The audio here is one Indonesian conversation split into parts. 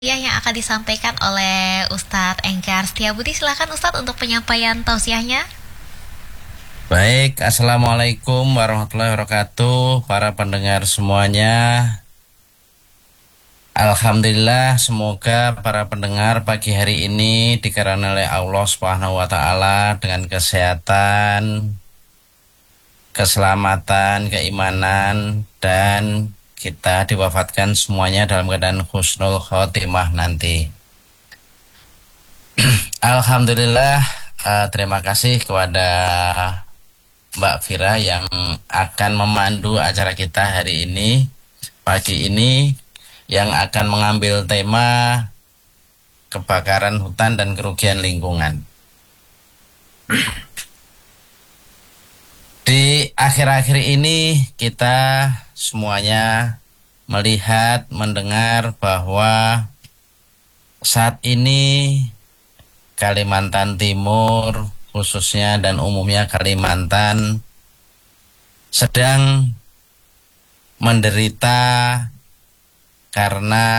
Ya, yang akan disampaikan oleh Ustadz Engkar Setiabudi. Silakan Ustadz untuk penyampaian tausiahnya. Baik, Assalamualaikum warahmatullahi wabarakatuh, para pendengar semuanya. Alhamdulillah, semoga para pendengar pagi hari ini dikaruniai oleh Allah Subhanahu wa Ta'ala dengan kesehatan, keselamatan, keimanan, dan kita diwafatkan semuanya dalam keadaan husnul khotimah nanti. Alhamdulillah, terima kasih kepada Mbak Vira yang akan memandu acara kita hari ini, pagi ini, yang akan mengambil tema kebakaran hutan dan kerugian lingkungan. Di akhir-akhir ini kita semuanya melihat, mendengar bahwa saat ini Kalimantan Timur khususnya dan umumnya Kalimantan sedang menderita karena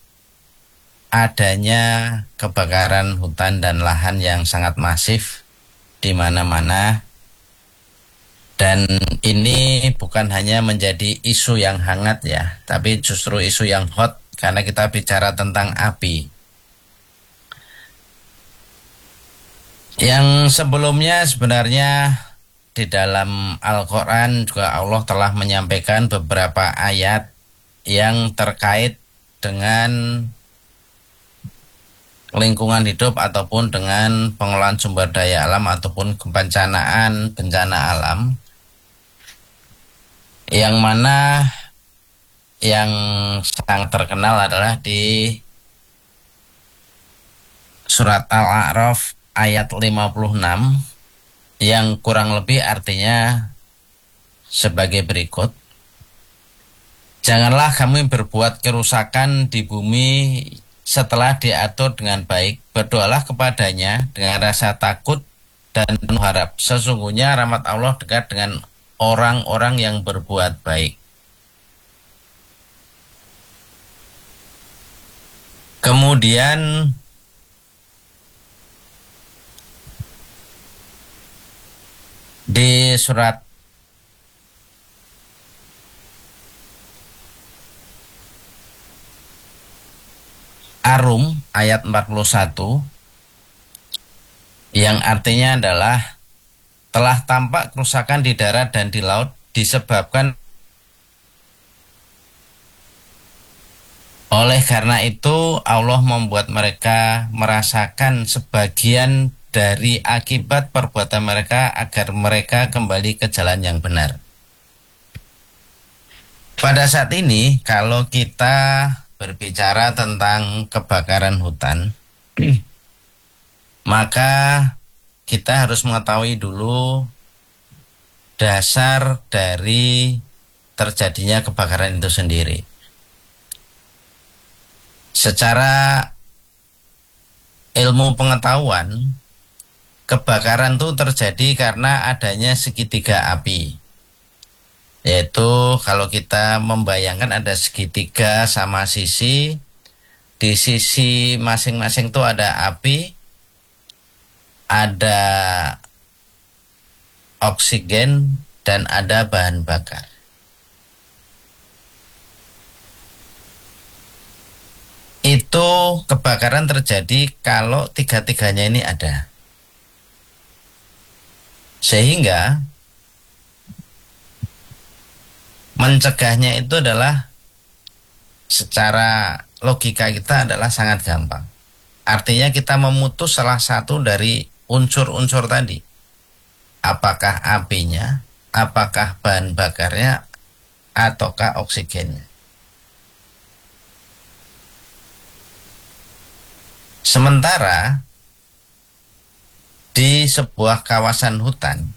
adanya kebakaran hutan dan lahan yang sangat masif di mana-mana. Dan ini bukan hanya menjadi isu yang hangat ya, tapi justru isu yang hot karena kita bicara tentang api. Yang sebelumnya sebenarnya di dalam Al-Quran juga Allah telah menyampaikan beberapa ayat yang terkait dengan lingkungan hidup ataupun dengan pengelolaan sumber daya alam ataupun kebencanaan bencana alam, yang mana yang sangat terkenal adalah di surat Al-A'raf ayat 56 yang kurang lebih artinya sebagai berikut. Janganlah kamu berbuat kerusakan di bumi setelah diatur dengan baik. Berdoalah kepadanya dengan rasa takut dan penuh harap. Sesungguhnya rahmat Allah dekat dengan orang-orang yang berbuat baik. Kemudian di surat Ar-Rum ayat 41 yang artinya adalah telah tampak kerusakan di darat dan di laut disebabkan oleh karena itu Allah membuat mereka merasakan sebagian dari akibat perbuatan mereka agar mereka kembali ke jalan yang benar. Pada saat ini kalau kita berbicara tentang kebakaran hutan, maka kita harus mengetahui dulu dasar dari terjadinya kebakaran itu sendiri. Secara ilmu pengetahuan, kebakaran itu terjadi karena adanya segitiga api. Yaitu kalau kita membayangkan ada segitiga sama sisi, di sisi masing-masing itu ada api, ada oksigen, dan ada bahan bakar. Itu kebakaran terjadi kalau tiga-tiganya ini ada. Sehingga mencegahnya itu adalah secara logika kita adalah sangat gampang. Artinya kita memutus salah satu dari unsur-unsur tadi. Apakah apinya, apakah bahan bakarnya, ataukah oksigennya. Sementara di sebuah kawasan hutan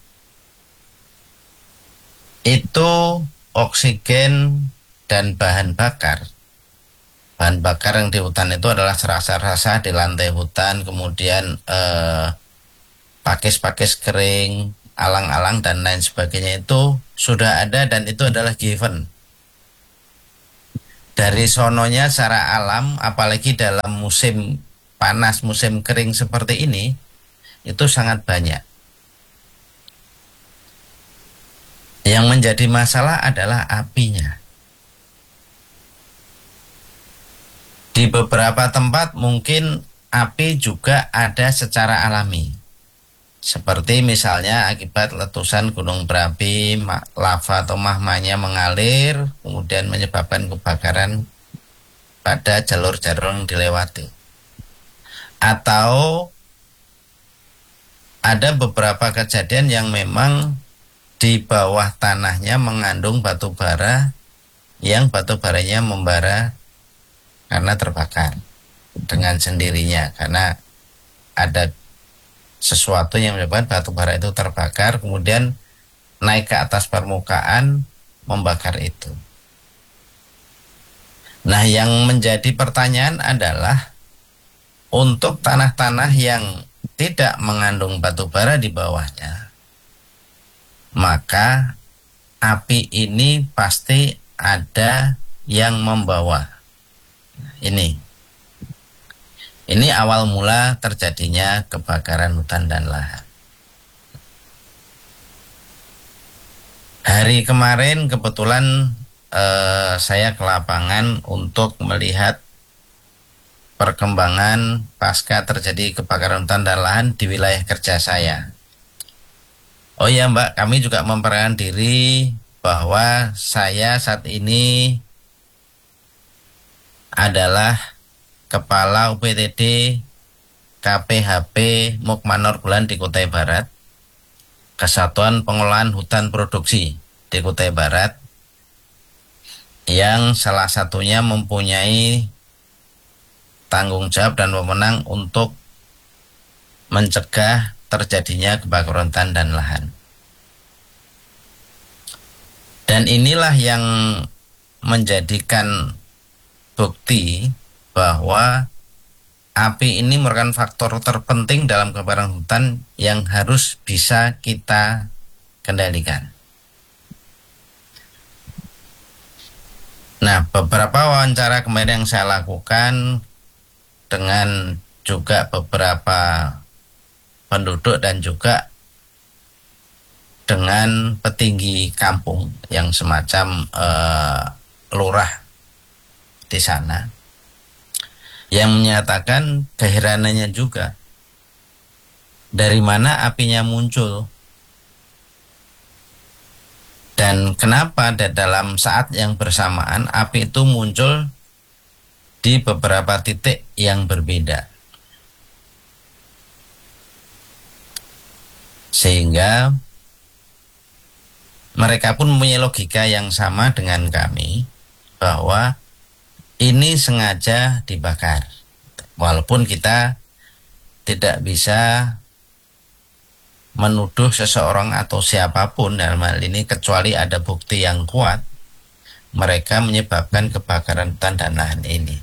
itu oksigen dan bahan bakar. Bahan bakar yang di hutan itu adalah serasa-rasa di lantai hutan, kemudian pakis-pakis kering, alang-alang dan lain sebagainya itu sudah ada dan itu adalah given. Dari sononya secara alam, apalagi dalam musim panas, musim kering seperti ini, itu sangat banyak. Yang menjadi masalah adalah apinya. Di beberapa tempat mungkin api juga ada secara alami. Seperti misalnya akibat letusan gunung berapi, lava atau magmanya mengalir, kemudian menyebabkan kebakaran pada jalur-jalur yang dilewati. Atau ada beberapa kejadian yang memang di bawah tanahnya mengandung batu bara, yang batu baranya membara karena terbakar dengan sendirinya, karena ada sesuatu yang menyebabkan batu bara itu terbakar, kemudian naik ke atas permukaan, membakar itu. Nah, yang menjadi pertanyaan adalah untuk tanah-tanah yang tidak mengandung batu bara di bawahnya, maka api ini pasti ada yang membawa. Ini awal mula terjadinya kebakaran hutan dan lahan. Hari kemarin kebetulan saya ke lapangan untuk melihat perkembangan pasca terjadi kebakaran hutan dan lahan di wilayah kerja saya. Oh ya Mbak, kami juga memperkenalkan diri bahwa saya saat ini adalah Kepala UPTD KPHP Mukmanor Bulan di Kutai Barat, Kesatuan Pengelolaan Hutan Produksi di Kutai Barat, yang salah satunya mempunyai tanggung jawab dan wewenang untuk mencegah terjadinya kebakaran hutan dan lahan. Dan inilah yang menjadikan bukti bahwa api ini merupakan faktor terpenting dalam kebakaran hutan yang harus bisa kita kendalikan. Nah, beberapa wawancara kemarin yang saya lakukan dengan juga beberapa penduduk dan juga dengan petinggi kampung yang semacam lurah di sana, yang menyatakan keheranannya juga dari mana apinya muncul dan kenapa dalam saat yang bersamaan api itu muncul di beberapa titik yang berbeda, sehingga mereka pun mempunyai logika yang sama dengan kami bahwa ini sengaja dibakar. Walaupun kita tidak bisa menuduh seseorang atau siapapun dalam hal ini kecuali ada bukti yang kuat mereka menyebabkan kebakaran hutan dan lahan ini.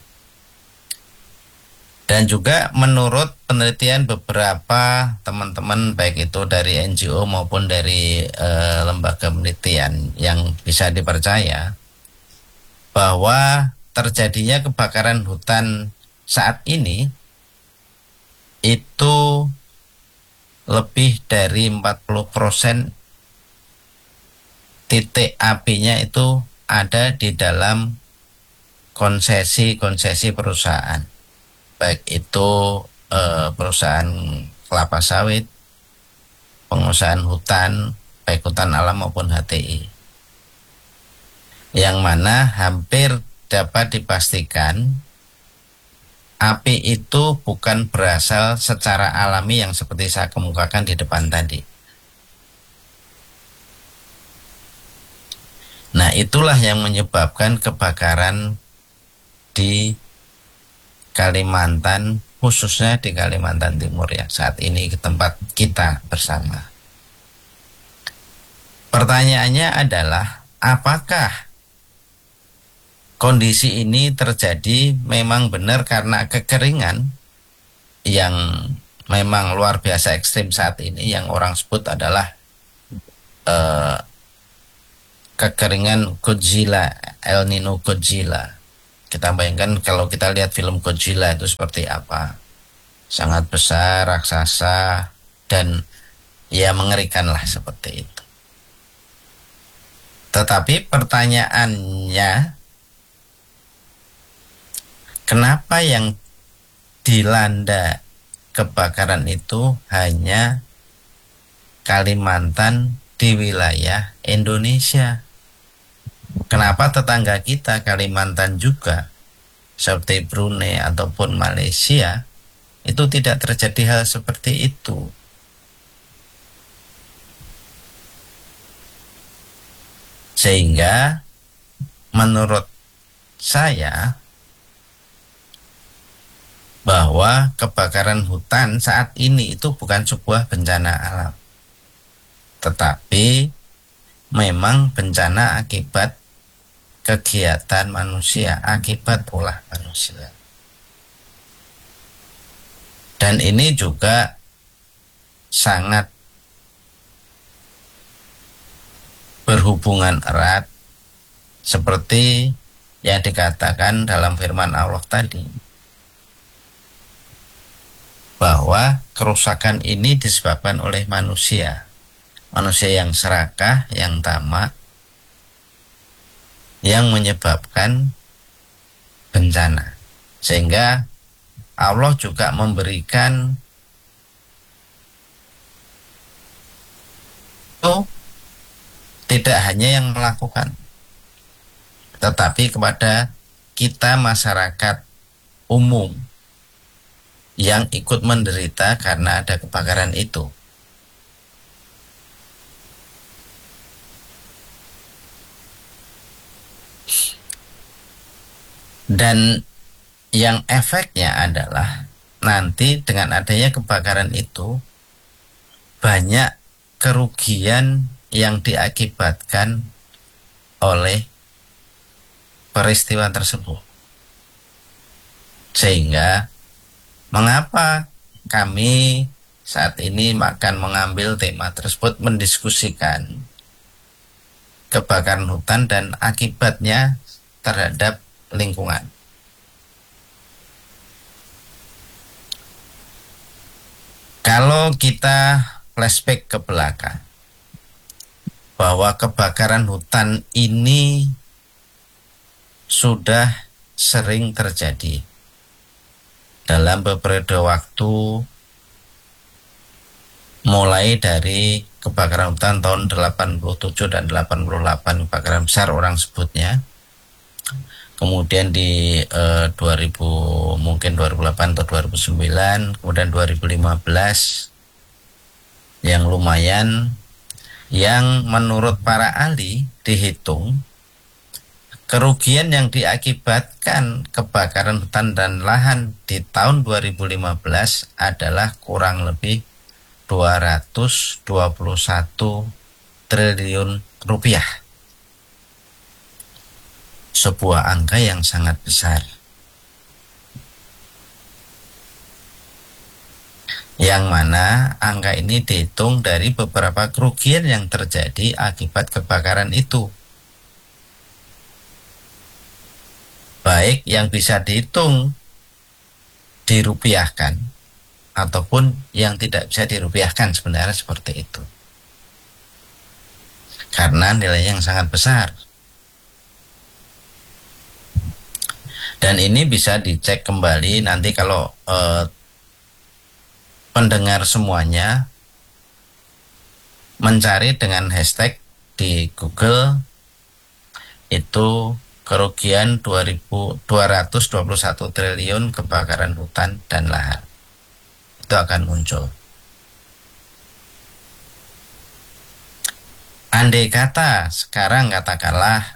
Dan juga menurut penelitian beberapa teman-teman baik itu dari NGO maupun dari lembaga penelitian yang bisa dipercaya, bahwa terjadinya kebakaran hutan saat ini itu lebih dari 40% titik apinya itu ada di dalam konsesi-konsesi perusahaan, baik itu perusahaan kelapa sawit, pengusahaan hutan, baik hutan alam maupun HTI, yang mana hampir dapat dipastikan api itu bukan berasal secara alami yang seperti saya kemukakan di depan tadi. Nah, itulah yang menyebabkan kebakaran di Kalimantan, khususnya di Kalimantan Timur ya, saat ini ke tempat kita bersama. Pertanyaannya adalah, apakah kondisi ini terjadi memang benar karena kekeringan yang memang luar biasa ekstrim saat ini, yang orang sebut adalah kekeringan Godzilla, El Nino Godzilla, Kita bayangkan kalau kita lihat film Godzilla itu seperti apa. Sangat besar, raksasa, dan ya mengerikan lah seperti itu. Tetapi pertanyaannya, kenapa yang dilanda kebakaran itu hanya Kalimantan di wilayah Indonesia? Kenapa tetangga kita Kalimantan juga seperti Brunei ataupun Malaysia itu tidak terjadi hal seperti itu? Sehingga menurut saya bahwa kebakaran hutan saat ini itu bukan sebuah bencana alam, tetapi memang bencana akibat kegiatan manusia, akibat ulah manusia. Dan ini juga sangat berhubungan erat seperti yang dikatakan dalam firman Allah tadi, bahwa kerusakan ini disebabkan oleh manusia yang serakah, yang tamak, yang menyebabkan bencana. Sehingga Allah juga memberikan itu tidak hanya yang melakukan, tetapi kepada kita masyarakat umum yang ikut menderita karena ada kebakaran itu. Dan yang efeknya adalah nanti dengan adanya kebakaran itu banyak kerugian yang diakibatkan oleh peristiwa tersebut. Sehingga mengapa kami saat ini akan mengambil tema tersebut, mendiskusikan kebakaran hutan dan akibatnya terhadap lingkungan. Kalau kita flashback ke belakang, bahwa kebakaran hutan ini sudah sering terjadi dalam beberapa waktu, mulai dari kebakaran hutan tahun 87 dan 88, kebakaran besar orang sebutnya. Kemudian di 2000, mungkin 2008 atau 2009, kemudian 2015 yang lumayan, yang menurut para ahli dihitung kerugian yang diakibatkan kebakaran hutan dan lahan di tahun 2015 adalah kurang lebih 221 triliun rupiah. Sebuah angka yang sangat besar, yang mana angka ini dihitung dari beberapa kerugian yang terjadi akibat kebakaran itu, baik yang bisa dihitung dirupiahkan ataupun yang tidak bisa dirupiahkan, sebenarnya seperti itu, karena nilainya yang sangat besar. Dan ini bisa dicek kembali nanti kalau pendengar semuanya mencari dengan hashtag di Google itu kerugian 221 triliun kebakaran hutan dan lahan, itu akan muncul. Andai kata sekarang katakanlah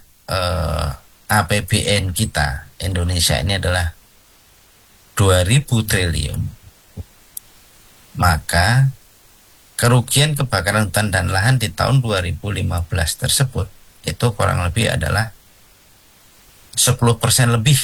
APBN kita Indonesia ini adalah 2000 triliun, maka kerugian kebakaran hutan dan lahan di tahun 2015 tersebut itu kurang lebih adalah 10% lebih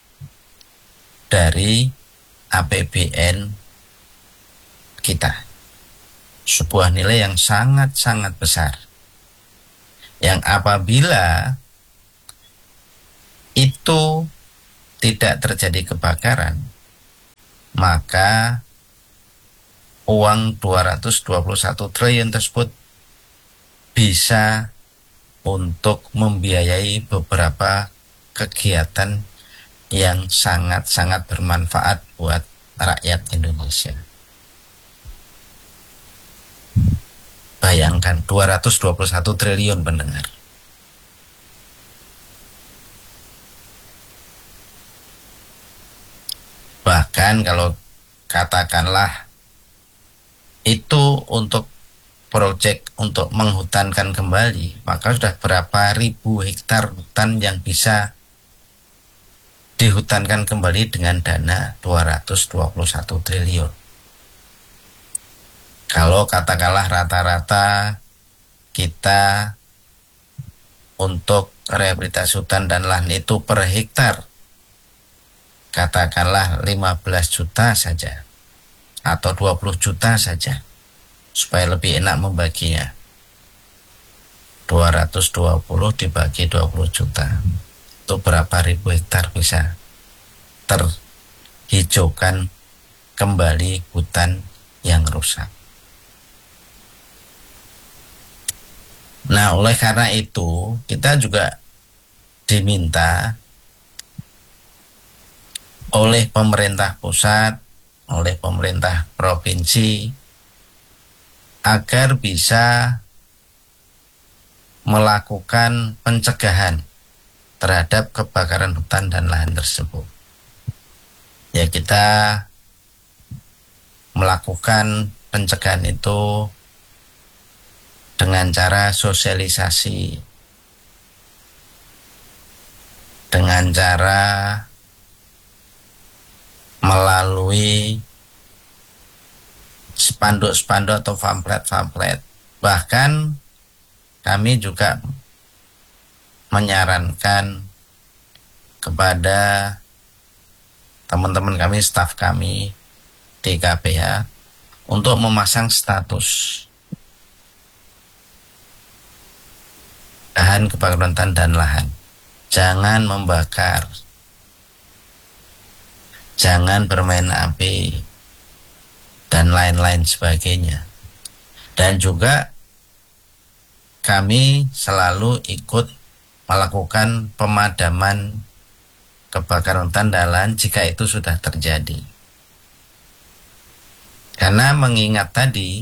dari APBN kita. Sebuah nilai yang sangat-sangat besar, yang apabila itu tidak terjadi kebakaran, maka uang 221 triliun tersebut bisa untuk membiayai beberapa kegiatan yang sangat-sangat bermanfaat buat rakyat Indonesia. Bayangkan 221 triliun pendengar. Bahkan kalau katakanlah itu untuk proyek untuk menghutankan kembali, maka sudah berapa ribu hektar hutan yang bisa dihutankan kembali dengan dana 221 triliun. Kalau katakanlah rata-rata kita untuk rehabilitasi hutan dan lahan itu per hektar katakanlah 15 juta saja atau 20 juta saja supaya lebih enak membaginya. 220 dibagi 20 juta. Itu berapa ribu hektar bisa terhijaukan kembali hutan yang rusak. Nah, oleh karena itu kita juga diminta oleh pemerintah pusat, oleh pemerintah provinsi agar bisa melakukan pencegahan terhadap kebakaran hutan dan lahan tersebut. Ya, kita melakukan pencegahan itu dengan cara sosialisasi, dengan cara melalui spanduk-spanduk atau pamflet-pamflet. Bahkan kami juga menyarankan kepada teman-teman kami, staf kami di KPH untuk memasang status lahan kebakaran hutan dan lahan. Jangan membakar, jangan bermain api, dan lain-lain sebagainya. Dan juga kami selalu ikut melakukan pemadaman kebakaran hutan dan lahan jika itu sudah terjadi. Karena mengingat tadi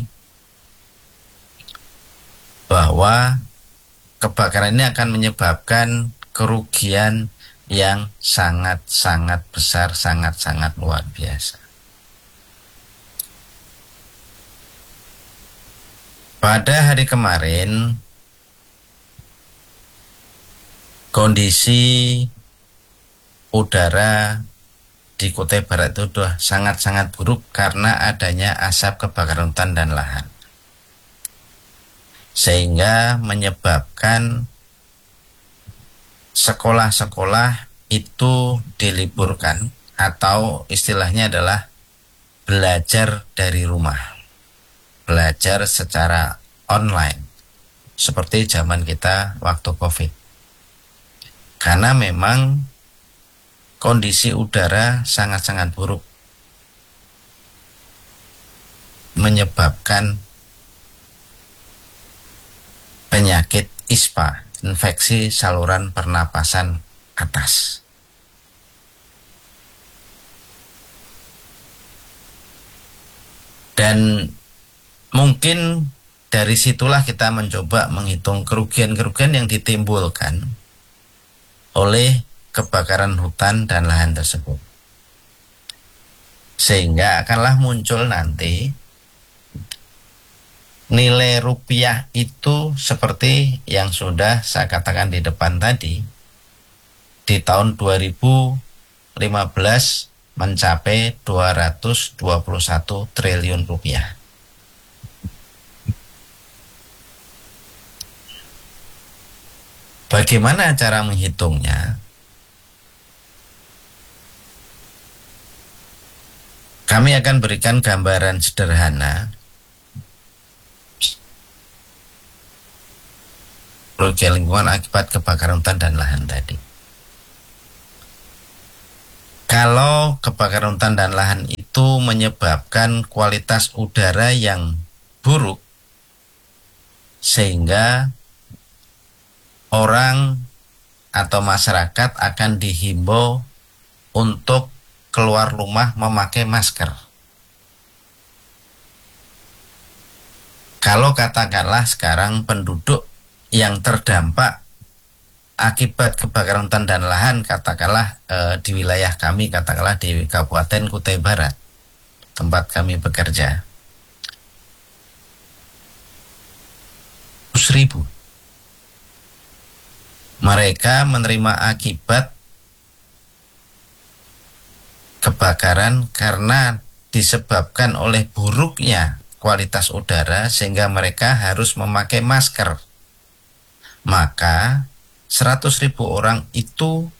bahwa kebakaran ini akan menyebabkan kerugian yang sangat-sangat besar, sangat-sangat luar biasa. Pada hari kemarin, kondisi udara di Kutai Barat itu sudah sangat-sangat buruk karena adanya asap kebakaran hutan dan lahan. Sehingga menyebabkan sekolah-sekolah itu diliburkan atau istilahnya adalah belajar dari rumah, belajar secara online seperti zaman kita waktu COVID. Karena memang kondisi udara sangat-sangat buruk, menyebabkan penyakit ISPA, infeksi saluran pernapasan atas. Dan mungkin dari situlah kita mencoba menghitung kerugian-kerugian yang ditimbulkan oleh kebakaran hutan dan lahan tersebut. Sehingga akanlah muncul nanti nilai rupiah itu seperti yang sudah saya katakan di depan tadi. Di tahun 2015 mencapai 221 triliun rupiah. Bagaimana cara menghitungnya? Kami akan berikan gambaran sederhana kerugian lingkungan akibat kebakaran hutan dan lahan tadi. Kalau kebakaran hutan dan lahan itu menyebabkan kualitas udara yang buruk, sehingga orang atau masyarakat akan dihimbau untuk keluar rumah memakai masker. Kalau katakanlah sekarang penduduk yang terdampak akibat kebakaran hutan dan lahan, katakanlah di wilayah kami, katakanlah di Kabupaten Kutai Barat, tempat kami bekerja, 100.000. Mereka menerima akibat kebakaran karena disebabkan oleh buruknya kualitas udara, sehingga mereka harus memakai masker. Maka 100.000 orang itu